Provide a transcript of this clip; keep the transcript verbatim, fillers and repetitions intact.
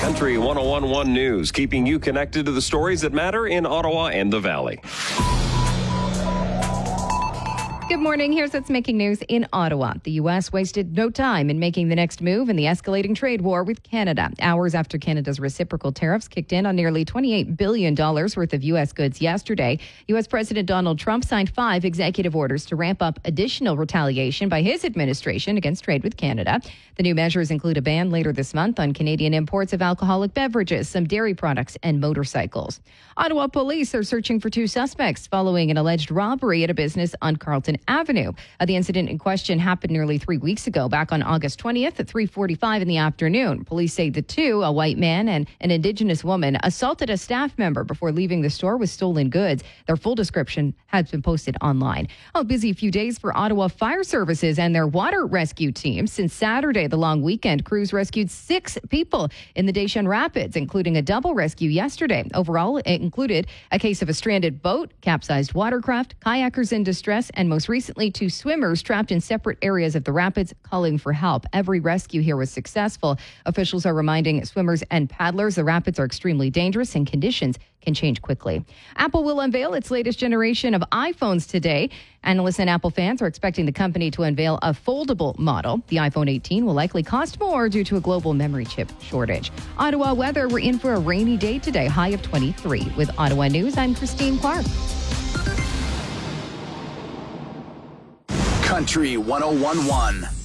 Country one oh one point one News, keeping you connected to the stories that matter in Ottawa and the Valley. Good morning. Here's what's making news in Ottawa. The U S wasted no time in making the next move in the escalating trade war with Canada. Hours after Canada's reciprocal tariffs kicked in on nearly twenty-eight billion dollars worth of U S goods yesterday, U S President Donald Trump signed five executive orders to ramp up additional retaliation by his administration against trade with Canada. The new measures include a ban later this month on Canadian imports of alcoholic beverages, some dairy products, and motorcycles. Ottawa police are searching for two suspects following an alleged robbery at a business on Carlton Avenue. Uh, the incident in question happened nearly three weeks ago, back on August twentieth at three forty-five in the afternoon. Police say the two, a white man and an Indigenous woman, assaulted a staff member before leaving the store with stolen goods. Their full description has been posted online. A busy few days for Ottawa Fire Services and their water rescue team. Since Saturday, the long weekend, crews rescued six people in the Deschutes Rapids, including a double rescue yesterday. Overall, it included a case of a stranded boat, capsized watercraft, kayakers in distress, and most recently, two swimmers trapped in separate areas of the rapids calling for help. Every rescue here was successful. Officials are reminding swimmers and paddlers the rapids are extremely dangerous and conditions can change quickly. Apple will unveil its latest generation of iPhones today. Analysts and Apple fans are expecting the company to unveil a foldable model. The iPhone eighteen will likely cost more due to a global memory chip shortage. Ottawa weather, we're in for a rainy day today, high of twenty-three. With Ottawa News, I'm Christine Clark. Country one oh one point one.